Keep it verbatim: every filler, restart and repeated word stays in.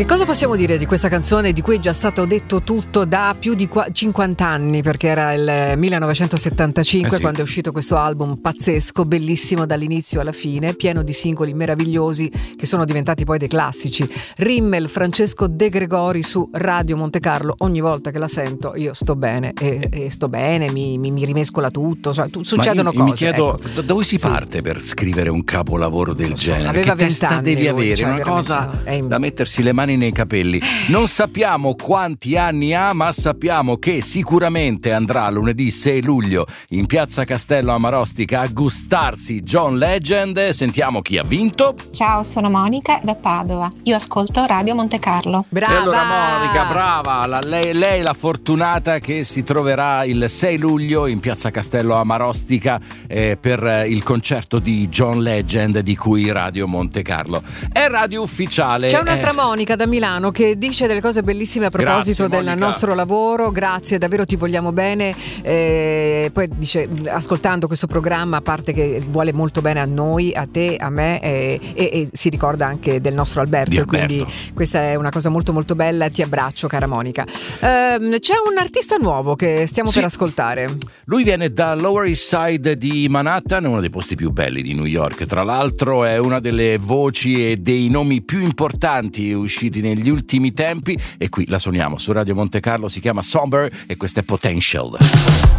Che cosa possiamo dire di questa canzone di cui è già stato detto tutto da più di cinquanta anni, perché era il millenovecentosettantacinque eh sì. quando è uscito questo album pazzesco, bellissimo dall'inizio alla fine, pieno di singoli meravigliosi che sono diventati poi dei classici. Rimmel, Francesco De Gregori su Radio Monte Carlo. Ogni volta che la sento io sto bene e, e sto bene, mi, mi, mi rimescola tutto, cioè, tu, succedono io, cose. Mi chiedo ecco. da dove si sì. parte per scrivere un capolavoro del genere? Aveva che testa devi lui, avere? cioè, una cosa in... da mettersi le mani nei capelli. Non sappiamo quanti anni ha, ma sappiamo che sicuramente andrà lunedì sei luglio in Piazza Castello a Marostica a gustarsi John Legend. Sentiamo chi ha vinto. Ciao, sono Monica da Padova. Io ascolto Radio Monte Carlo. Brava! E allora Monica, brava! La, lei, lei la fortunata che si troverà il sei luglio in Piazza Castello a Marostica eh, per il concerto di John Legend di cui Radio Monte Carlo è radio ufficiale. C'è un'altra eh. Monica da Milano che dice delle cose bellissime a proposito Grazie, del Monica. nostro lavoro. Grazie, davvero ti vogliamo bene. Eh, poi dice, ascoltando questo programma, a parte che vuole molto bene a noi, a te, a me, eh, e, e si ricorda anche del nostro Alberto, Di e Alberto. quindi questa è una cosa molto molto bella. Ti abbraccio, cara Monica. Eh, c'è un artista nuovo che stiamo Sì. per ascoltare. Lui viene da Lower East Side di Manhattan, uno dei posti più belli di New York. Tra l'altro è una delle voci e dei nomi più importanti usciti negli ultimi tempi, e qui la suoniamo su Radio Monte Carlo. Si chiama Somber e questa è Potential.